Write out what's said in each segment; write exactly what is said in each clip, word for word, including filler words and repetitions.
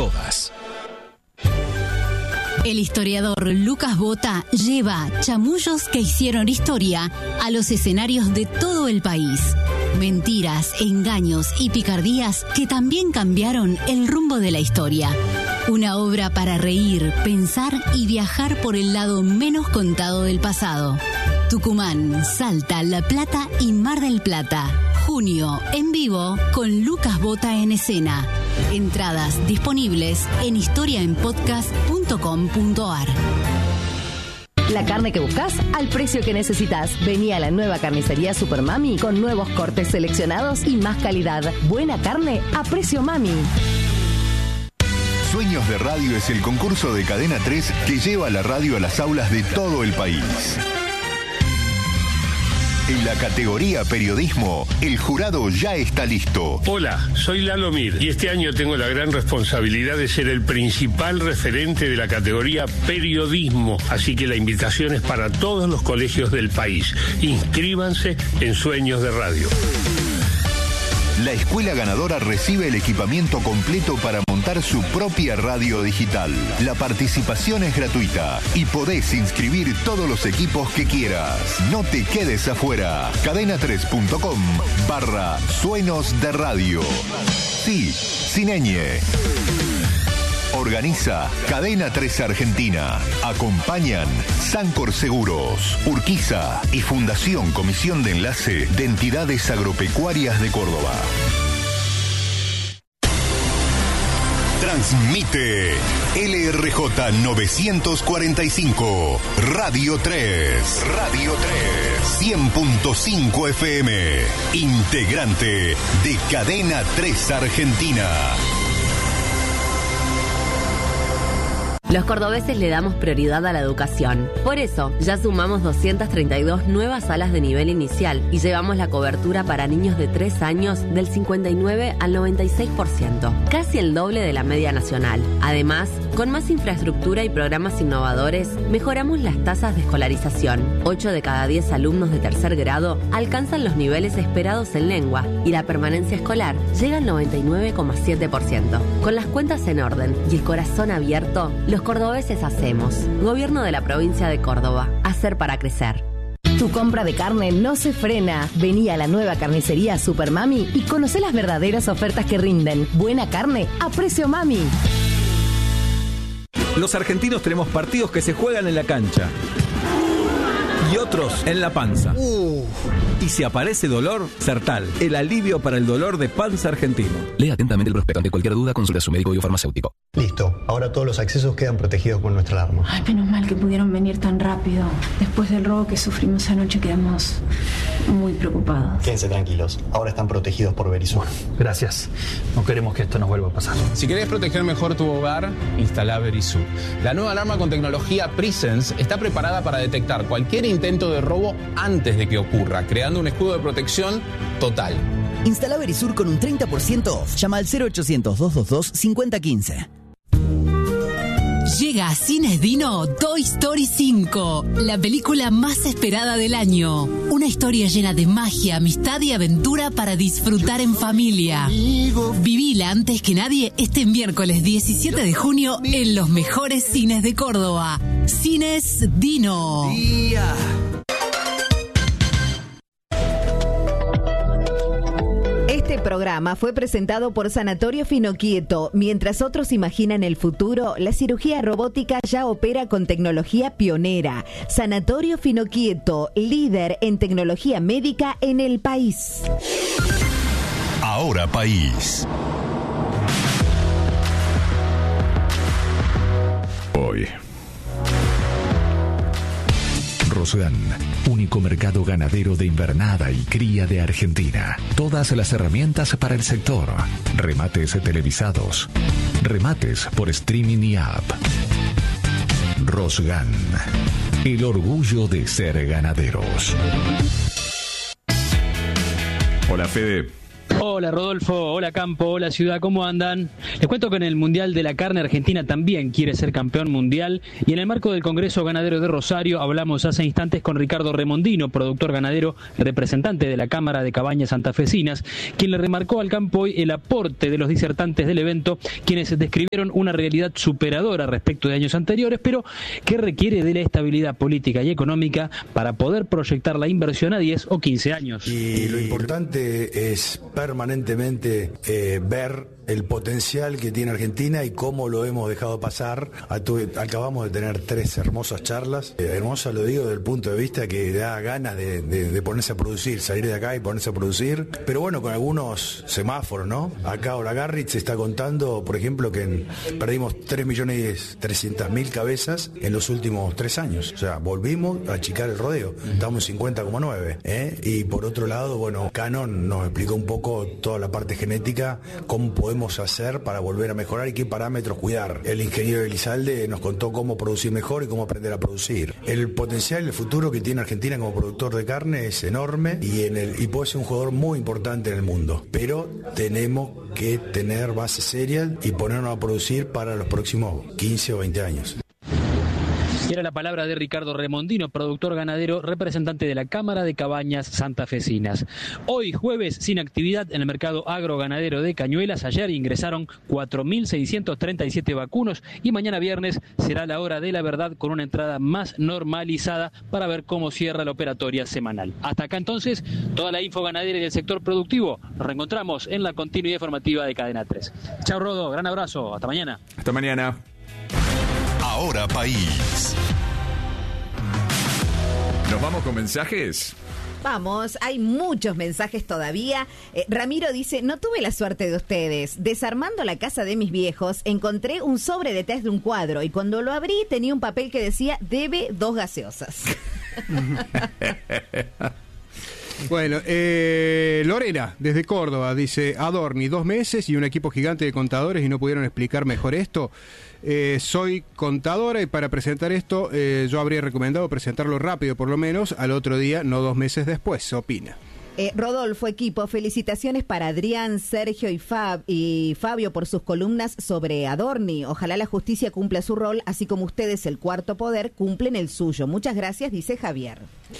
todas. El historiador Lucas Bota lleva chamullos que hicieron historia a los escenarios de todo el país. Mentiras, engaños y picardías que también cambiaron el rumbo de la historia. Una obra para reír, pensar y viajar por el lado menos contado del pasado. Tucumán, Salta, La Plata y Mar del Plata. Junio, en vivo, con Lucas Bota en escena. Entradas disponibles en historia en podcast punto com punto a r. La carne que buscas al precio que necesitas. Vení a la nueva carnicería Super Mami con nuevos cortes seleccionados y más calidad. Buena carne a precio Mami. Sueños de Radio es el concurso de Cadena tres que lleva la radio a las aulas de todo el país. En la categoría periodismo, el jurado ya está listo. Hola, soy Lalo Mir y este año tengo la gran responsabilidad de ser el principal referente de la categoría periodismo. Así que la invitación es para todos los colegios del país. Inscríbanse en Sueños de Radio. La escuela ganadora recibe el equipamiento completo para montar su propia radio digital. La participación es gratuita y podés inscribir todos los equipos que quieras. No te quedes afuera. cadena tres punto com barra Sueños de Radio. Sí, sin ñ. Organiza Cadena tres Argentina. Acompañan Sancor Seguros, Urquiza y Fundación Comisión de Enlace de Entidades Agropecuarias de Córdoba. Transmite L R J novecientos cuarenta y cinco, Radio tres. Radio tres. cien punto cinco F M. Integrante de Cadena tres Argentina. Los cordobeses le damos prioridad a la educación. Por eso, ya sumamos doscientas treinta y dos nuevas salas de nivel inicial y llevamos la cobertura para niños de tres años del cincuenta y nueve al noventa y seis por ciento, casi el doble de la media nacional. Además, con más infraestructura y programas innovadores, mejoramos las tasas de escolarización. ocho de cada diez alumnos de tercer grado alcanzan los niveles esperados en lengua y la permanencia escolar llega al noventa y nueve coma siete por ciento. Con las cuentas en orden y el corazón abierto, los cordobeses hacemos. Gobierno de la provincia de Córdoba. Hacer para crecer. Tu compra de carne no se frena. Vení a la nueva carnicería Super Mami y conocé las verdaderas ofertas que rinden. Buena carne a precio Mami. Los argentinos tenemos partidos que se juegan en la cancha y otros en la panza. Uh. Y si aparece dolor, Sertal, el alivio para el dolor de panza argentino. Lea atentamente el prospecto. Ante cualquier duda, consulte a su médico o farmacéutico. Listo, ahora todos los accesos quedan protegidos con nuestra alarma. Ay, menos mal que pudieron venir tan rápido. Después del robo que sufrimos anoche quedamos muy preocupados. Quédense tranquilos, ahora están protegidos por Verisur. Gracias, no queremos que esto nos vuelva a pasar. Si querés proteger mejor tu hogar, instala Verisur. La nueva alarma con tecnología Presence está preparada para detectar cualquier intento de robo antes de que ocurra, creando un escudo de protección total. Instala Verisur con un treinta por ciento off. Llama al cero ochocientos, doscientos veintidós, cincuenta quince. Llega a Cines Dino Toy Story cinco, la película más esperada del año. Una historia llena de magia, amistad y aventura para disfrutar en familia. Vivila antes que nadie este miércoles diecisiete de junio en los mejores cines de Córdoba. Cines Dino. Este programa fue presentado por Sanatorio Finoquieto. Mientras otros imaginan el futuro, la cirugía robótica ya opera con tecnología pionera. Sanatorio Finoquieto, líder en tecnología médica en el país. Ahora País. Hoy. Rosgan, único mercado ganadero de invernada y cría de Argentina. Todas las herramientas para el sector. Remates televisados. Remates por streaming y app. Rosgan, el orgullo de ser ganaderos. Hola, Fede. Hola Rodolfo, hola Campo, hola Ciudad, ¿cómo andan? Les cuento que en el Mundial de la Carne Argentina también quiere ser campeón mundial y en el marco del Congreso Ganadero de Rosario hablamos hace instantes con Ricardo Remondino, productor ganadero, representante de la Cámara de Cabañas Santafesinas, quien le remarcó al campo hoy el aporte de los disertantes del evento, quienes describieron una realidad superadora respecto de años anteriores, pero que requiere de la estabilidad política y económica para poder proyectar la inversión a diez o quince años. Y lo importante es permanentemente eh, ver el potencial que tiene Argentina y cómo lo hemos dejado pasar. Acabamos de tener tres hermosas charlas. Eh, hermosa lo digo desde el punto de vista que da ganas de, de, de ponerse a producir, salir de acá y ponerse a producir. Pero bueno, con algunos semáforos, ¿no? Acá Olagarrich se está contando, por ejemplo, que en, perdimos tres millones trescientas mil cabezas en los últimos tres años. O sea, volvimos a achicar el rodeo. Estamos en cincuenta coma nueve. ¿eh? Y por otro lado, bueno, Canon nos explicó un poco toda la parte genética, cómo podemos hacer para volver a mejorar y qué parámetros cuidar. El ingeniero Elizalde nos contó cómo producir mejor y cómo aprender a producir. El potencial, el futuro que tiene Argentina como productor de carne es enorme y, en el, y puede ser un jugador muy importante en el mundo. Pero tenemos que tener base serias y ponernos a producir para los próximos quince o veinte años. Era la palabra de Ricardo Remondino, productor ganadero, representante de la Cámara de Cabañas Santafesinas. Hoy, jueves, sin actividad en el mercado agroganadero de Cañuelas. Ayer ingresaron cuatro mil seiscientos treinta y siete vacunos y mañana viernes será la hora de la verdad con una entrada más normalizada para ver cómo cierra la operatoria semanal. Hasta acá entonces, toda la info ganadera y del sector productivo. Nos reencontramos en la continuidad informativa de Cadena tres. Chao Rodo, gran abrazo, hasta mañana. Hasta mañana. Ahora País. ¿Nos vamos con mensajes? Vamos, hay muchos mensajes todavía. Eh, Ramiro dice, no tuve la suerte de ustedes. Desarmando la casa de mis viejos, encontré un sobre detrás de un cuadro y cuando lo abrí tenía un papel que decía, debe dos gaseosas. Bueno, eh, Lorena, desde Córdoba, dice, Adorni, dos meses y un equipo gigante de contadores y no pudieron explicar mejor esto. Eh, soy contadora y para presentar esto eh, yo habría recomendado presentarlo rápido por lo menos, al otro día, no dos meses después, opina. Eh, Rodolfo, equipo, felicitaciones para Adrián, Sergio y, Fab, y Fabio por sus columnas sobre Adorni. Ojalá la justicia cumpla su rol, así como ustedes, el cuarto poder, cumplen el suyo. Muchas gracias, dice Javier.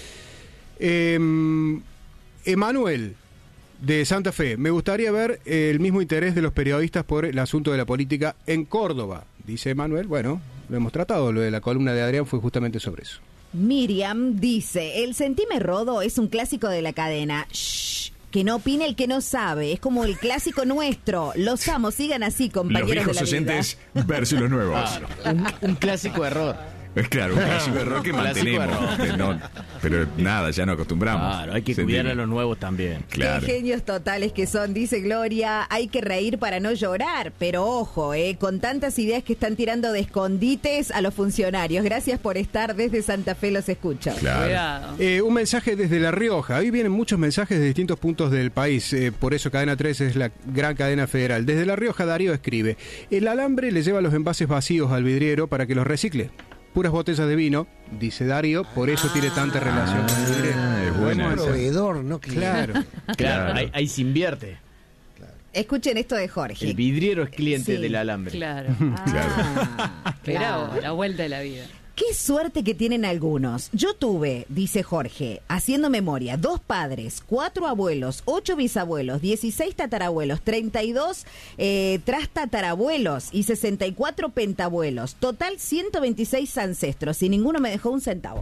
Eh, Emanuel, de Santa Fe, me gustaría ver el mismo interés de los periodistas por el asunto de la política en Córdoba, dice Emanuel. Bueno, lo hemos tratado, lo de la columna de Adrián fue justamente sobre eso. Miriam dice, el Sentime Rodo es un clásico de la cadena. Shh, que no opine el que no sabe, es como el clásico nuestro. Los amo, sigan así, compañeros los de la oyentes vida. Versus los nuevos. Ah, un, un clásico error. Es claro, un clásico error que mantenemos. Error. No, pero nada, ya no acostumbramos. Claro, hay que cuidar a los nuevos también. Claro. Qué genios totales que son, dice Gloria. Hay que reír para no llorar, pero ojo, eh, con tantas ideas que están tirando de escondites a los funcionarios. Gracias por estar desde Santa Fe, los escucho. Claro. Eh, un mensaje desde La Rioja. Ahí vienen muchos mensajes de distintos puntos del país. Eh, por eso Cadena tres es la gran cadena federal. Desde La Rioja, Darío escribe: el alambre le lleva los envases vacíos al vidriero para que los recicle. Puras botellas de vino, dice Darío, por eso ah, tiene tanta relación con el vidriero. Es bueno. Proveedor, ¿no? Claro. Claro, claro. Ahí, ahí se invierte. Claro. Escuchen esto de Jorge. El vidriero es cliente sí, del alambre. Claro. Ah, claro. Pero la vuelta de la vida. Qué suerte que tienen algunos. Yo tuve, dice Jorge, haciendo memoria, dos padres, cuatro abuelos, ocho bisabuelos, dieciséis tatarabuelos, treinta y dos eh, trastatarabuelos y sesenta y cuatro pentabuelos. Total, ciento veintiséis ancestros y ninguno me dejó un centavo.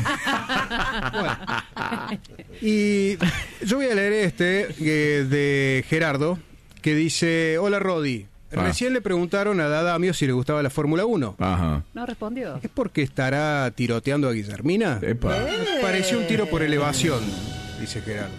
Bueno, y yo voy a leer este eh, de Gerardo, que dice, hola Rodi. Ah. Recién le preguntaron a Dadamio si le gustaba la Fórmula uno. Ajá. No respondió. ¿Es porque estará tiroteando a Guillermina? Epa. Eh. Pareció un tiro por elevación, dice Gerardo.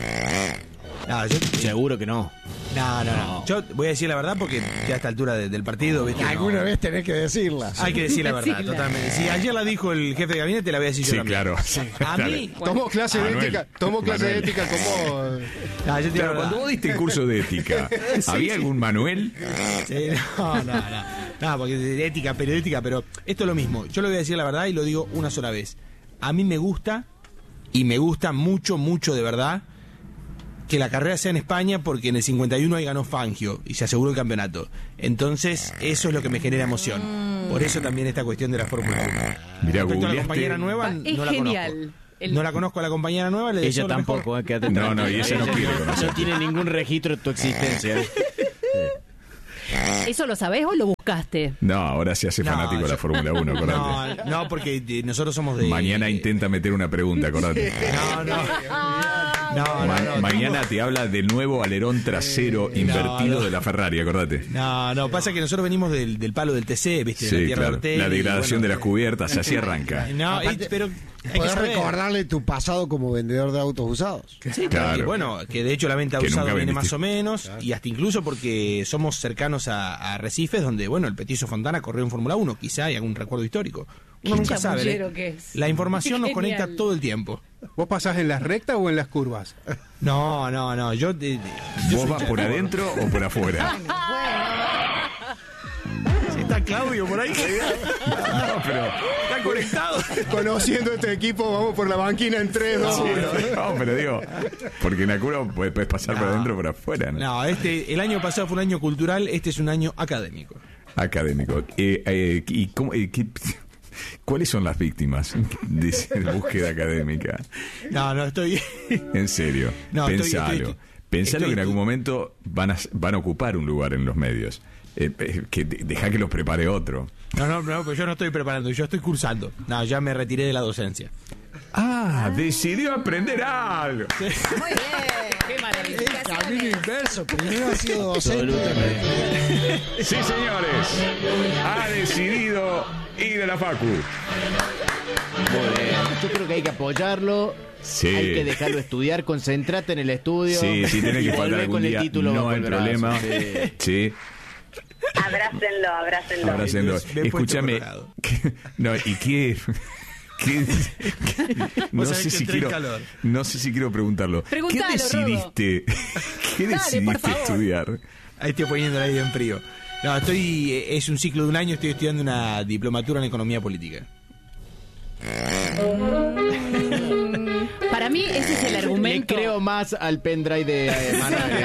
No, yo seguro que no. No, no, no. Yo voy a decir la verdad porque ya a esta altura de, del partido, ¿viste? Alguna no. vez tenés que decirla. Hay que decir la verdad, Decirla. totalmente. Si ayer la dijo el jefe de gabinete, la voy a decir yo sí, también. Claro. Sí, claro. A mí... Tomó clase de Manuel. ética, tomó clase Manuel. de ética como... No, yo Claro, cuando vos diste el curso de ética, Sí, ¿había sí. algún Manuel? Sí, no, no, no. No, porque de ética, periodística, pero esto es lo mismo. Yo le voy a decir la verdad y lo digo una sola vez. A mí me gusta, y me gusta mucho, mucho de verdad, que la carrera sea en España porque en el cincuenta y uno ahí ganó Fangio y se aseguró el campeonato. Entonces, eso es lo que me genera emoción. Por eso también esta cuestión de la Fórmula uno. Mirá, respecto a la compañera nueva, es no la genial. conozco. El... No la conozco a la compañera nueva. Le ella tampoco, eh, quédate No, no, y ella no quiere conocer. No tiene ningún registro de tu existencia. ¿Eso lo sabés o lo buscaste? No, ahora se hace No, fanático de yo- la Fórmula uno, acordate. No, no, porque eh, nosotros somos de... Mañana intenta meter una pregunta, acordate. No, no. No, Ma- no, no, mañana te habla del nuevo alerón trasero invertido no. de la Ferrari, acordate. No, no, pasa que nosotros venimos del, del palo del T C, ¿viste? De Sí, la tierra claro. de Ortel, La y degradación bueno, de las cubiertas, así arranca. No, y- Aparte, pero hay que Podés saber. recordarle tu pasado como vendedor de autos usados. Sí, Claro. y bueno, que de hecho la venta de Que usado nunca viene vendiste. más o menos, y hasta incluso porque somos cercanos a, a Arrecifes, donde, bueno, el Petizo Fontana corrió en Fórmula uno, quizá hay algún recuerdo histórico. Uno Qué nunca sabe. chamullero ¿eh? que es. La información nos Genial. conecta todo el tiempo. ¿Vos pasás en las rectas o en las curvas? No, no, no, yo... de- de- yo ¿Vos soy vas por chato. adentro o por afuera? Sí, está Claudio por ahí. No, pero... Está conectado. Conociendo este equipo, vamos por la banquina en tres, dos, Sí, uno. no, pero digo, porque en la curva puedes, puedes pasar por No. adentro o por afuera, ¿no? No, este, el año pasado fue un año cultural, este es un año académico. Académico. Eh, eh, ¿y cómo, eh, qué- ¿Cuáles son las víctimas de esa búsqueda académica? No, no, estoy... En serio, No, estoy- pensalo. estoy- estoy- Pensalo estoy- que en algún momento van a, van a ocupar un lugar en los medios. Eh, eh, que de- deja que los prepare otro. No, no, no, pero yo no estoy preparando, yo estoy cursando. No, ya me retiré de la docencia. Ah, decidió aprender algo. Muy bien. Qué maravilla. El camino inverso. Primero ha sido docente. Sí, señores. Ha decidido ir a la facu. Muy bien. Yo creo que hay que apoyarlo. Sí. Hay que dejarlo estudiar, concentrate en el estudio. Sí, sí, tiene y que faltar volver algún con día. el título No bajo hay el brazo. problema. Sí. Sí. Abrácenlo, abrácenlo. Abrácenlo. Ven puesto Escúchame. colorado. ¿qué- No, ¿y qué? ¿Qué- qué- no Vos sabés sé que si entré en quiero calor. no sé si quiero preguntarlo. Preguntalo, ¿Qué decidiste? ¿Qué Dale, por decidiste favor. estudiar? Ahí estoy poniendo el aire en frío. No, estoy, eh, es un ciclo de un año, estoy estudiando una diplomatura en economía política. Para mí ese es el Le argumento. creo más al pendrive de eh, Manuel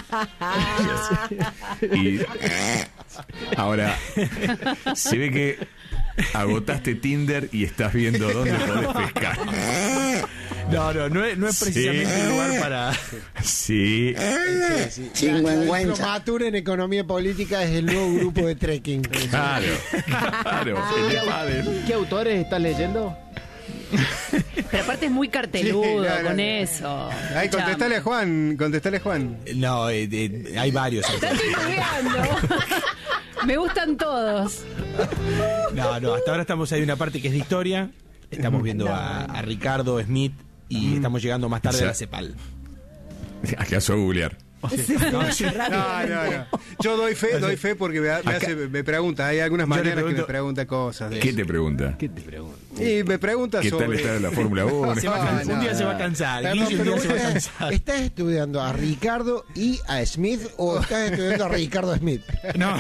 ese. Y ahora se ve que agotaste Tinder y estás viendo dónde podés pescar. No, no, no es, no es precisamente Sí. el lugar para... Sí. La diplomatura en economía política es el nuevo grupo de trekking. Claro. Claro. el de pádel. ¿Qué autores estás leyendo? Pero aparte es muy carteludo Sí, no, no, con no. eso. Ahí, contestale a Juan, contestale a Juan. No, eh, eh, hay varios. Estás estudiando. Me gustan todos. No, no, hasta ahora estamos ahí en una parte que es de historia. Estamos viendo a, a Ricardo Smith y estamos llegando más tarde O sea, a la CEPAL. ¿Acaso googlear? No, sí. No, no, no. Yo doy fe, doy fe porque me, me, hace- me pregunta. Hay algunas Yo le mañanas que pregunto- me pregunta cosas. De ¿Qué eso. te pregunta? ¿Qué te pregunto? Y me pregunta ¿Qué tal sobre. está en la Fórmula uno? Se va a can- No, un día no, se va a no. cansar. Perdón, Guille un pero día se va a vos cansar. ¿estás estudiando a Ricardo y a Smith o estás estudiando a Ricardo Smith? No.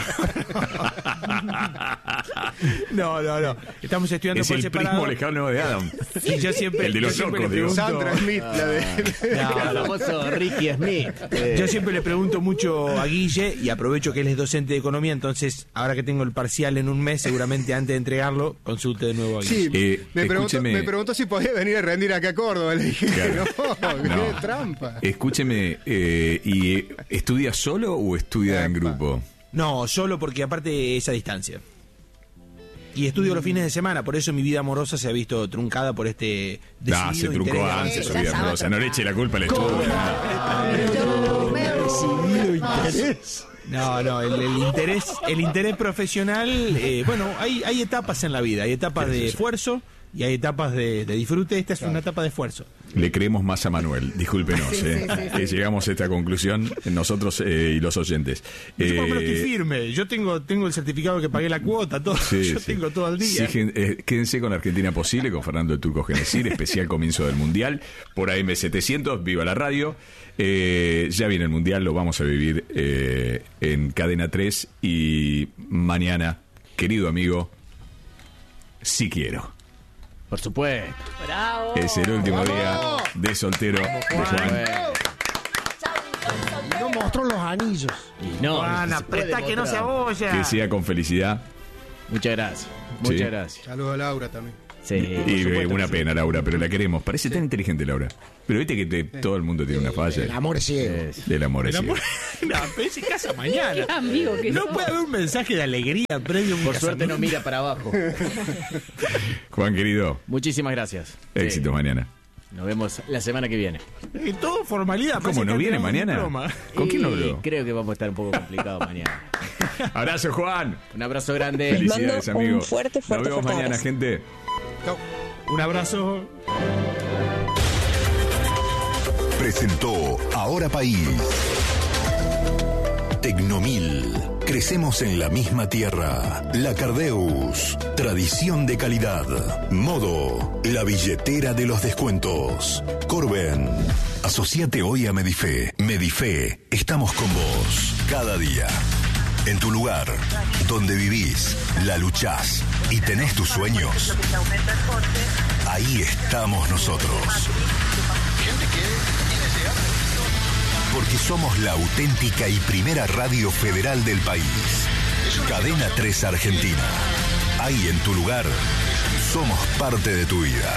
No, no, no. Estamos estudiando Es por el separado. primo lejano de Adam. Y yo siempre, El de los yo siempre locos, le digo. pregunto- Sandra Smith, la de. No, El no. famoso Ricky Smith. Eh, Yo siempre le pregunto mucho a Guille y aprovecho que él es docente de economía, entonces ahora que tengo el parcial en un mes, seguramente antes de entregarlo, consulte de nuevo a Guille. Sí, Eh, me, preguntó, escúcheme. me preguntó si podía venir a rendir acá a Córdoba. Le dije, Claro. no, No. qué trampa. Escúcheme, eh, ¿y eh, estudia solo o estudia en grupo? No, solo porque aparte es a distancia. Y estudio los fines de semana, por eso mi vida amorosa se ha visto truncada por este Ah, se decidido truncó interés de antes avance. su vida amorosa. No le eche la culpa al estudio. Decidido interés. No, no, el, el interés, el interés profesional, eh, bueno, hay, hay etapas en la vida, hay etapas de esfuerzo y hay etapas de, de disfrute. Esta es una etapa de esfuerzo. Le creemos más a Manuel, discúlpenos. Sí, eh, sí, sí, sí. que llegamos a esta conclusión nosotros eh, y los oyentes. Yo por lo menos estoy Eh, firme, yo tengo, tengo el certificado que pagué la cuota, todo, Sí, yo sí. tengo todo el día. Sí, gen- eh, quédense con Argentina Posible, con Fernando el Turco Genesir, especial comienzo del Mundial, por A M setecientos, viva la radio. Eh, ya viene el Mundial, lo vamos a vivir eh, en Cadena tres y mañana, querido amigo, si quiero. Por supuesto. Bravo. Es el último día de soltero de Juan. mostró los anillos. Y no, Juan, no se puede apretá que no se mostrar. abolla. Que sea con felicidad. Muchas gracias. Muchas Sí. gracias. Saludos a Laura también. Sí, Y por eh, supuesto una que sí. pena, Laura, pero la queremos. Parece tan inteligente, Laura. Pero viste que te- todo el mundo tiene una falla. El amor es ciego. Del amor es El ciego. amor- No, pero ese casa mañana. Qué amigo que No sos. puede haber un mensaje de alegría previo a un Por suerte no casamiento. mira para abajo. Juan, querido, Muchísimas gracias. éxitos Sí. mañana. Nos vemos la semana que viene. Y todo formalidad. ¿Cómo, parece no que viene tenemos un mañana? diploma. ¿Con quién lo Y habló? creo que vamos a estar un poco complicados mañana. Abrazo, Juan. Un abrazo grande. Felicidades, mando un amigo. fuerte, fuerte, Nos vemos fuerte mañana, abrazo. gente. Un abrazo. Presentó Ahora País. Tecnomil. Crecemos en la misma tierra. La Cardeus. Tradición de calidad. Modo. La billetera de los descuentos. Corben. Asociate hoy a Medife. Medife. Estamos con vos. Cada día. En tu lugar. Donde vivís. La luchás. Y tenés tus sueños. Ahí estamos nosotros. Porque somos la auténtica y primera radio federal del país. Cadena tres Argentina. Ahí en tu lugar, somos parte de tu vida.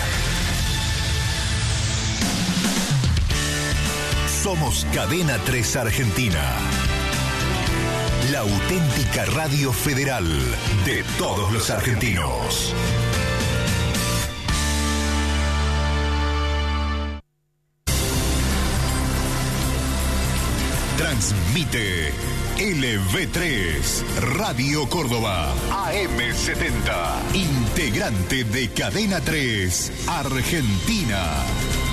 Somos Cadena tres Argentina. La auténtica radio federal de todos los argentinos. Transmite L V tres Radio Córdoba A M setenta, integrante de Cadena tres Argentina.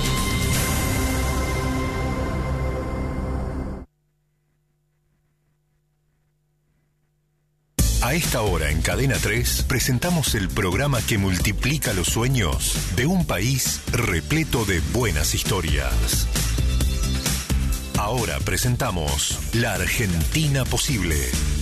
A esta hora en Cadena tres presentamos el programa que multiplica los sueños de un país repleto de buenas historias. Ahora presentamos La Argentina Posible.